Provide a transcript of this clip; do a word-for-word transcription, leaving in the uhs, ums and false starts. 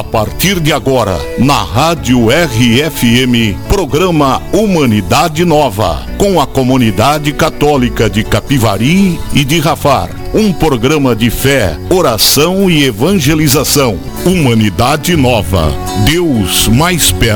partir de agora, na Rádio R F M, programa Humanidade Nova, com a comunidade católica de Capivari e de Rafar. Um programa de fé, oração e evangelização. Humanidade Nova. Deus mais perto